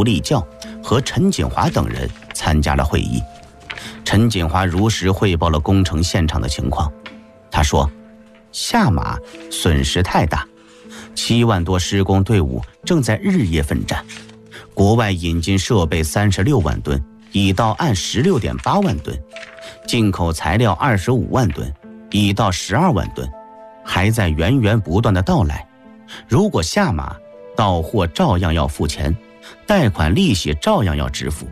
吴立教和陈锦华等人参加了会议。陈锦华如实汇报了工程现场的情况。他说，下马损失太大，7万多施工队伍正在日夜奋战，国外引进设备36万吨，已到岸16.8万吨，进口材料25万吨，已到12万吨，还在源源不断的到来。如果下马，到货照样要付钱，贷款利息照样要支付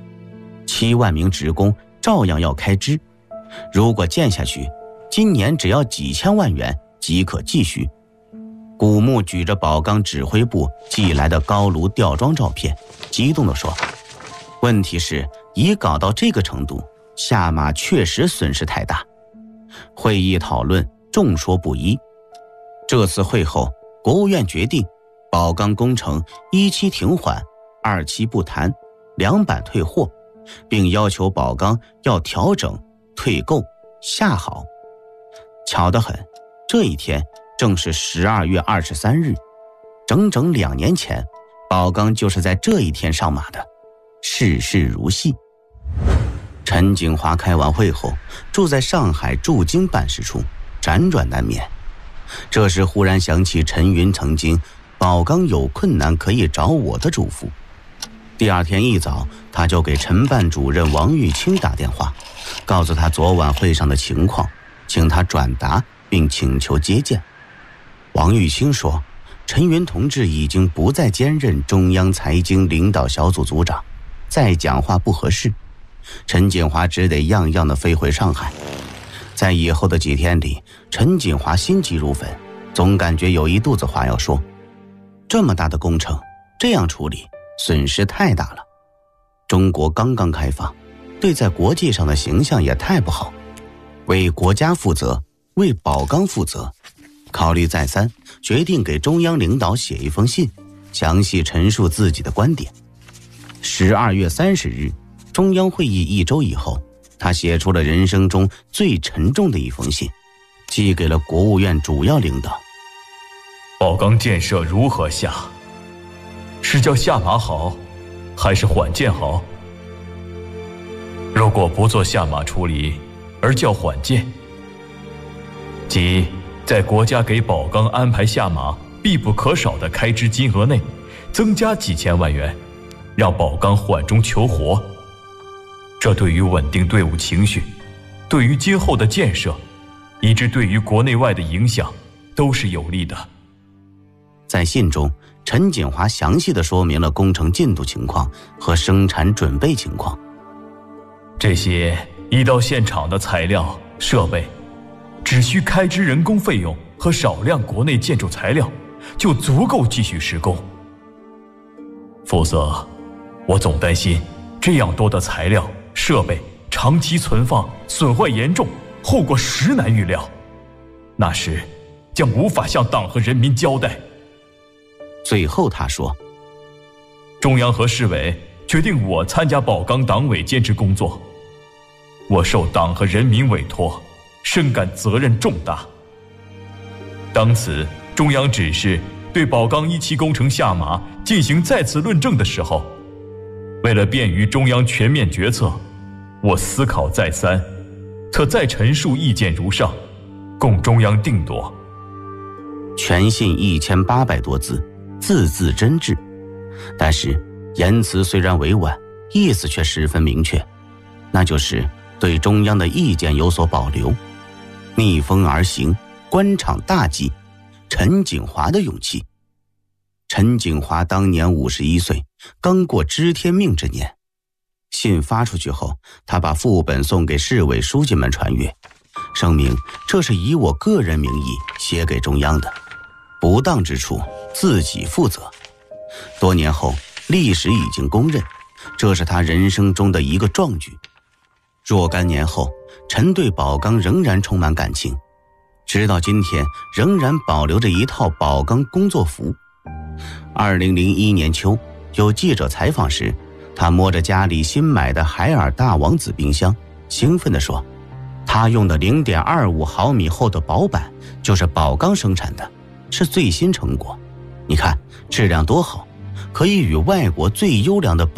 ，7万名职工照样要开支。如果建下去，今年只要几千万元即可继续。古木举着宝钢指挥部寄来的高炉吊装照片，激动地说，问题是已搞到这个程度，下马确实损失太大。会议讨论众说不一。这次会后，国务院决定宝钢工程1期停缓，2期不谈，2版退货，并要求宝钢要调整、退购、下好。巧得很，这一天正是12月23日，整整2年前，宝钢就是在这一天上马的，事事如戏。陈锦华开完会后，住在上海驻京办事处，辗转难眠。这时忽然想起陈云曾经宝钢有困难可以找我的嘱咐。第二天一早，他就给陈办主任王玉清打电话，告诉他昨晚会上的情况，请他转达并请求接见。王玉清说，陈云同志已经不再兼任中央财经领导小组组长，再讲话不合适，陈锦华只得样样的飞回上海。在以后的几天里，陈锦华心急如焚，总感觉有一肚子话要说。这么大的工程，这样处理，损失太大了。中国刚刚开放，对在国际上的形象也太不好。为国家负责，为宝钢负责。考虑再三，决定给中央领导写一封信，详细陈述自己的观点。12月30日，中央会议1周以后，他写出了人生中最沉重的一封信，寄给了国务院主要领导。 宝钢建设如何下？是叫下马好，还是缓建好？如果不做下马处理，而叫缓建，即在国家给宝钢安排下马必不可少的开支金额内，增加几千万元，让宝钢缓中求活。这对于稳定队伍情绪，对于今后的建设，以致对于国内外的影响，都是有利的。 在信中，陈锦华详细地说明了工程进度情况和生产准备情况。 这些一到现场的材料、设备，只需开支人工费用和少量国内建筑材料，就足够继续施工。否则，我总担心这样多的材料、设备长期存放损坏严重，后果实难预料，那时将无法向党和人民交代。 最后他说， 中央和市委决定我参加宝钢党委建制工作，我受党和人民委托，深感责任重大。当此中央指示对宝钢1期工程下马进行再次论证的时候，为了便于中央全面决策，我思考再三，特再陈述意见如上，供中央定夺。 全信1800多字，字字真挚，但是言辞虽然委婉，意思却十分明确，那就是对中央的意见有所保留。逆风而行，官场大忌，陈锦华的勇气。陈锦华当年51岁，刚过知天命之年。信发出去后，他把副本送给市委书记们传阅，声明这是以我个人名义写给中央的，不当之处自己负责。多年后，历史已经公认，这是他人生中的一个壮举。若干年后，陈对宝钢仍然充满感情，直到今天仍然保留着一套宝钢工作服。2001年秋，有记者采访时，他摸着家里新买的海尔大王子冰箱，兴奋地说，他用的0.25毫米厚的薄板就是宝钢生产的，是最新成果。你看质量多好，可以与外国最优良的